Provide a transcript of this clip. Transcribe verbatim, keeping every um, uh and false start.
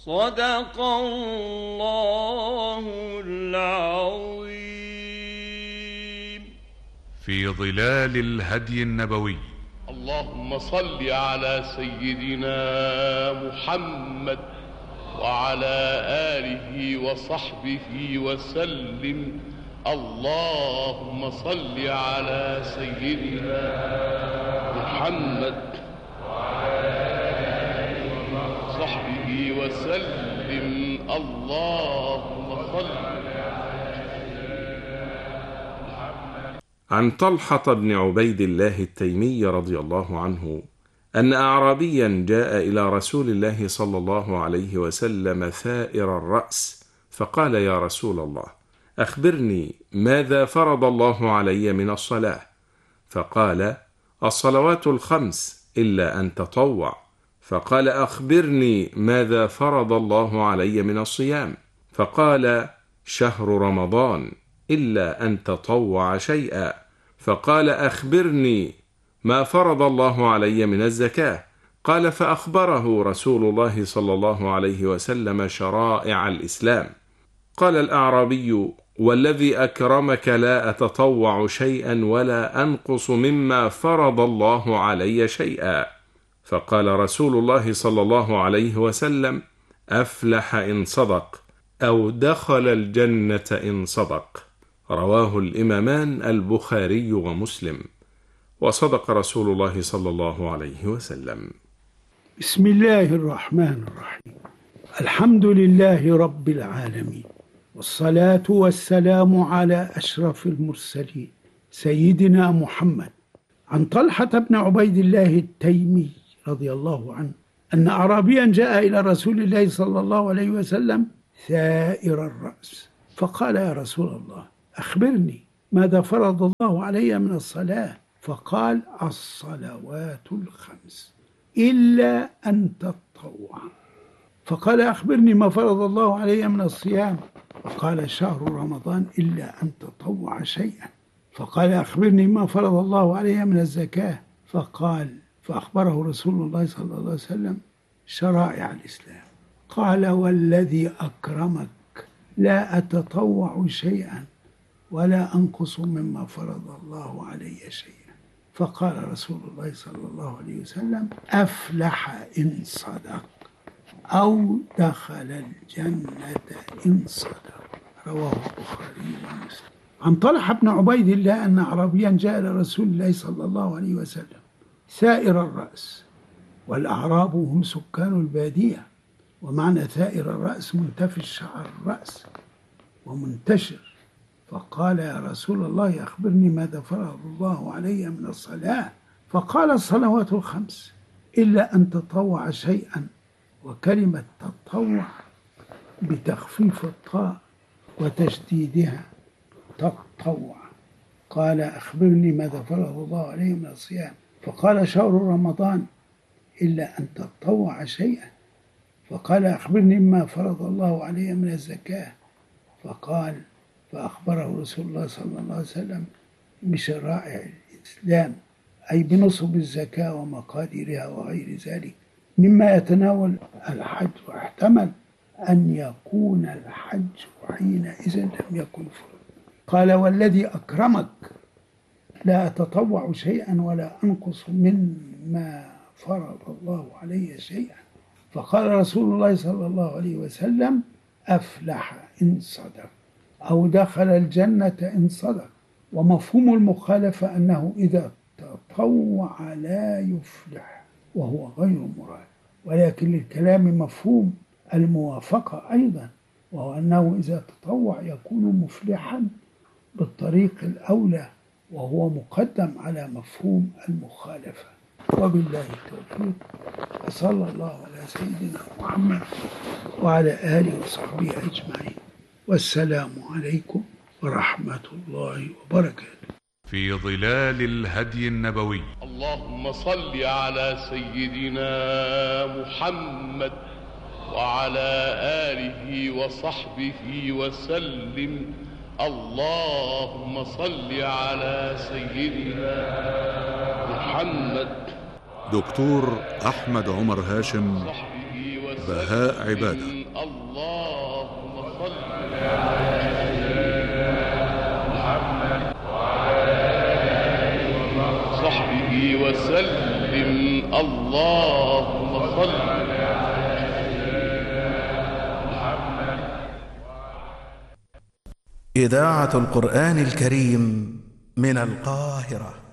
صدق الله العظيم. في ظلال الهدي النبوي. اللهم صل على سيدنا محمد وعلى آله وصحبه وسلم. اللهم صل على سيدنا محمد وعلى آله وصحبه وسلم. اللهم صل عن طلحة بن عبيد الله التيمي رضي الله عنه أن أعرابيا جاء إلى رسول الله صلى الله عليه وسلم ثائر الرأس، فقال: يا رسول الله، أخبرني ماذا فرض الله علي من الصلاة؟ فقال: الصلوات الخمس إلا أن تطوع. فقال: أخبرني ماذا فرض الله علي من الصيام؟ فقال: شهر رمضان إلا أن تطوع شيئا. فقال: أخبرني ما فرض الله علي من الزكاة؟ قال: فأخبره رسول الله صلى الله عليه وسلم شرائع الإسلام. قال الأعرابي: والذي أكرمك لا أتطوع شيئا ولا أنقص مما فرض الله علي شيئا. فقال رسول الله صلى الله عليه وسلم: أفلح إن صدق، أو دخل الجنة إن صدق. رواه الإمامان البخاري ومسلم. وصدق رسول الله صلى الله عليه وسلم. بسم الله الرحمن الرحيم. الحمد لله رب العالمين، والصلاة والسلام على أشرف المرسلين سيدنا محمد. عن طلحة بن عبيد الله التيمي رضي الله عنه أن أعرابيا جاء إلى رسول الله صلى الله عليه وسلم ثائر الرأس، فقال: يا رسول الله، أخبرني ماذا فرض الله علي من الصلاة؟ فقال: الصلوات الخمس إلا أن تطوع. فقال: أخبرني ما فرض الله علي من الصيام؟ فقال: شهر رمضان إلا أن تطوع شيئا. فقال: أخبرني ما فرض الله علي من الزكاة؟ فقال فأخبره رسول الله صلى الله عليه وسلم شرائع الإسلام. قال: والذي أكرمك لا أتطوع شيئا ولا أنقص مما فرض الله علي شيئا. فقال رسول الله صلى الله عليه وسلم: أفلح إن صدق، أو دخل الجنة إن صدق. رواه البخاري ومسلم. عن طلحة بن عبيد الله أن أعرابيا جاء إلى رسول الله صلى الله عليه وسلم ثائر الرأس، والأعراب هم سكان البادية، ومعنى ثائر الرأس منتفش شعر الرأس ومنتشر. فقال: يا رسول الله، أخبرني ماذا فرض الله علي من الصلاة؟ فقال: الصلوات الخمس إلا أن تطوع شيئا. وكلمة تطوع بتخفيف الطاء وتشديدها تطوع. قال: أخبرني ماذا فرض الله عليه من الصيام؟ فقال: شهر رمضان إلا أن تطوع شيئا. فقال: أخبرني ما فرض الله علي من الزكاة؟ فقال فأخبره رسول الله صلى الله عليه وسلم بشرائع الإسلام، أي بنصب الزكاة ومقاديرها وغير ذلك مما يتناول الحج، واحتمل أن يكون الحج حينئذ لم يكن فرض. قال: والذي أكرمك لا أتطوع شيئا ولا أنقص مما فرض الله علي شيئا. فقال رسول الله صلى الله عليه وسلم: أفلح إن صدق، أو دخل الجنة إن صدق. ومفهوم المخالفة أنه إذا تطوع لا يفلح، وهو غير مراد، ولكن للكلام مفهوم الموافقة أيضا، وهو أنه إذا تطوع يكون مفلحا بالطريق الأولى، وهو مقدم على مفهوم المخالفة. وبالله التوفيق، وصلى الله على سيدنا محمد وعلى آله وصحبه أجمعين، والسلام عليكم ورحمة الله وبركاته. في ظلال الهدي النبوي. اللهم صل على سيدنا محمد وعلى آله وصحبه وسلم. اللهم صل على سيدنا محمد. دكتور أحمد عمر هاشم، بهاء عبادة. اللهم صل صحبه وسلم. اللهم صل. إذاعة القرآن الكريم من القاهرة.